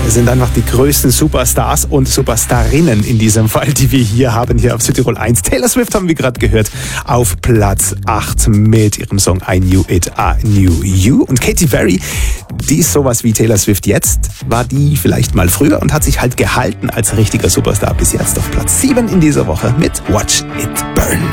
Es sind einfach die größten Superstars und Superstarinnen in diesem Fall, die wir hier haben, hier auf Südtirol 1. Taylor Swift haben wir gerade gehört, auf Platz 8 mit ihrem Song I Knew It, I Knew You. Und Katy Perry, die ist sowas wie Taylor Swift jetzt, war die vielleicht mal früher und hat sich halt gehalten als richtiger Superstar bis jetzt auf Platz 7 in dieser Woche mit Watch It Burn.